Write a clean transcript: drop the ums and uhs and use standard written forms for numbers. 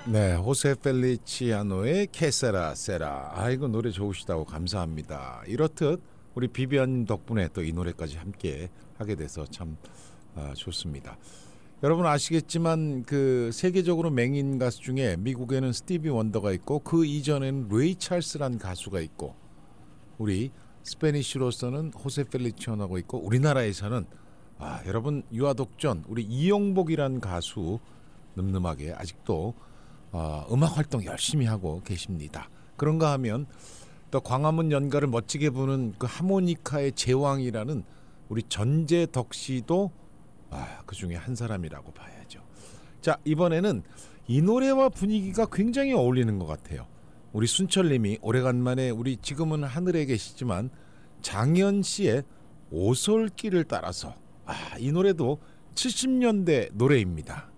네, 호세 펠리치아노의 케세라 세라. 이거 노래 좋으시다고 감사합니다. 이렇듯 우리 비비안 덕분에 또 이 노래까지 함께 하게 돼서 참 좋습니다. 여러분 아시겠지만 그 세계적으로 맹인 가수 중에 미국에는 스티비 원더가 있고 그 이전에는 레이 찰스란 가수가 있고 우리 스페니쉬로서는 호세 펠리치아노가 있고 우리나라에서는 여러분 유아독전 우리 이용복이란 가수 늠름하게 아직도 음악 활동 열심히 하고 계십니다. 그런가 하면 또 광화문 연가를 멋지게 부는 그 하모니카의 제왕이라는 우리 전재덕 씨도 그 중에 한 사람이라고 봐야죠. 자, 이번에는 이 노래와 분위기가 굉장히 어울리는 것 같아요. 우리 순철님이 오래간만에 우리 지금은 하늘에 계시지만 장현 씨의 오솔길을 따라서 이 노래도 70년대 노래입니다.